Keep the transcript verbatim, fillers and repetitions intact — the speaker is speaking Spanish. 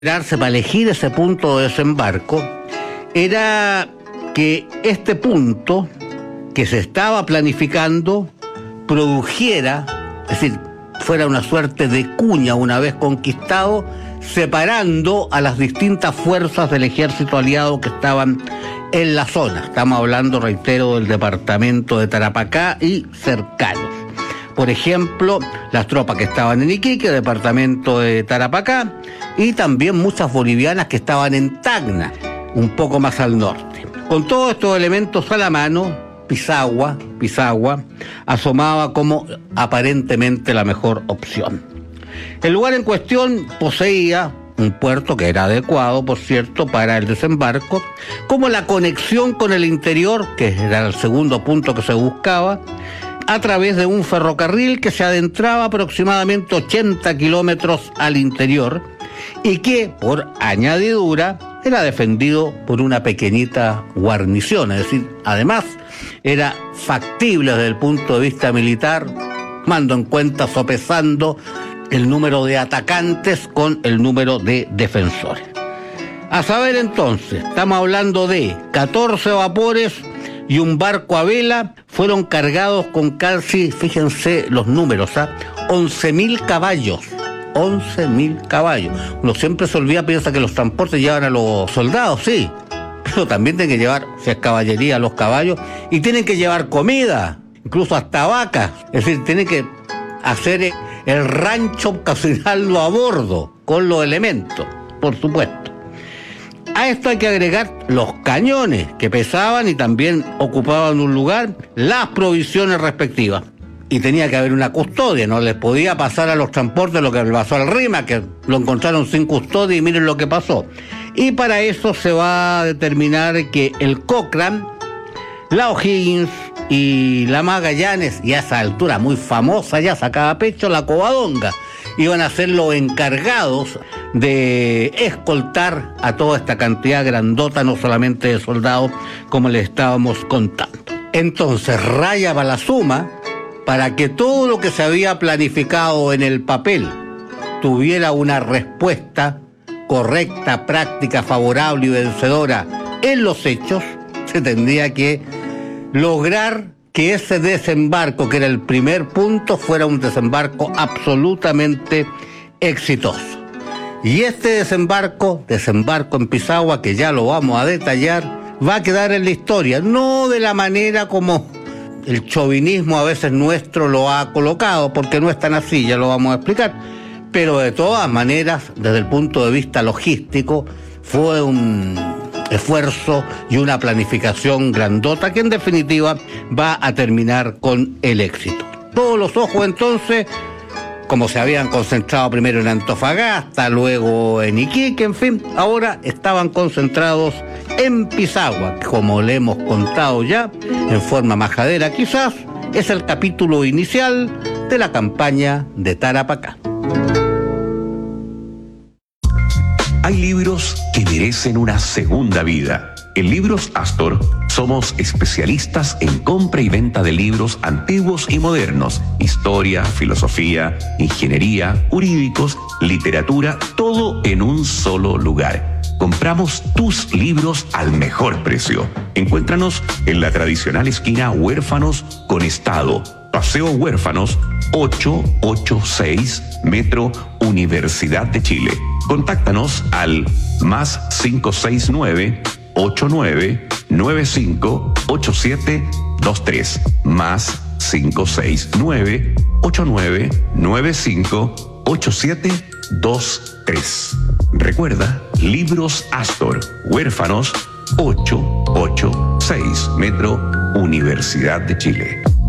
Para elegir ese punto de desembarco era que este punto que se estaba planificando produjera, es decir, fuera una suerte de cuña una vez conquistado, separando a las distintas fuerzas del ejército aliado que estaban en la zona. Estamos hablando, reitero, del departamento de Tarapacá y cercanos. Por ejemplo, las tropas que estaban en Iquique, departamento de Tarapacá, y también muchas bolivianas que estaban en Tacna, un poco más al norte. Con todos estos elementos a la mano, Pisagua, Pisagua asomaba como aparentemente la mejor opción. El lugar en cuestión poseía un puerto que era adecuado, por cierto, para el desembarco, como la conexión con el interior, que era el segundo punto que se buscaba, a través de un ferrocarril que se adentraba aproximadamente ochenta kilómetros al interior y que, por añadidura, era defendido por una pequeñita guarnición. Es decir, además, era factible desde el punto de vista militar, tomando en cuenta, sopesando el número de atacantes con el número de defensores. A saber entonces, estamos hablando de catorce vapores y un barco a vela, fueron cargados con casi, fíjense los números, ¿ah? once mil caballos. once mil caballos. Uno siempre se olvida, piensa que los transportes llevan a los soldados, sí, pero también tienen que llevar, si es caballería, a los caballos, y tienen que llevar comida, incluso hasta vacas. Es decir, tienen que hacer el rancho, cocinarlo a bordo, con los elementos, por supuesto. A esto hay que agregar los cañones que pesaban y también ocupaban un lugar, las provisiones respectivas. Y tenía que haber una custodia, no les podía pasar a los transportes lo que le pasó al RIMAC, que lo encontraron sin custodia y miren lo que pasó. Y para eso se va a determinar que el Cochrane, la O'Higgins y la Magallanes, y a esa altura muy famosa ya sacaba pecho, la Covadonga, iban a ser los encargados de escoltar a toda esta cantidad grandota, no solamente de soldados, como les estábamos contando. Entonces, raya para la suma, para que todo lo que se había planificado en el papel tuviera una respuesta correcta, práctica, favorable y vencedora en los hechos, se tendría que lograr que ese desembarco, que era el primer punto, fuera un desembarco absolutamente exitoso. Y este desembarco, desembarco en Pisagua, que ya lo vamos a detallar, va a quedar en la historia, no de la manera como el chauvinismo a veces nuestro lo ha colocado, porque no es tan así, ya lo vamos a explicar, pero de todas maneras, desde el punto de vista logístico, fue un esfuerzo y una planificación grandota que en definitiva va a terminar con el éxito. Todos los ojos entonces, como se habían concentrado primero en Antofagasta, luego en Iquique, en fin, ahora estaban concentrados en Pisagua, que como le hemos contado ya, en forma majadera quizás, es el capítulo inicial de la campaña de Tarapacá. Hay libros que merecen una segunda vida. En Libros Astor somos especialistas en compra y venta de libros antiguos y modernos, historia, filosofía, ingeniería, jurídicos, literatura, todo en un solo lugar. Compramos tus libros al mejor precio. Encuéntranos en la tradicional esquina Huérfanos con Estado, Paseo Huérfanos ochocientos ochenta y seis, Metro Universidad de Chile. Contáctanos al más cinco seis nueve, ocho nueve nueve cinco, ocho siete dos tres, más cinco seis nueve, ocho nueve nueve cinco, ocho siete dos tres. Recuerda, Libros Astor, Huérfanos ochocientos ochenta y seis, Metro Universidad de Chile.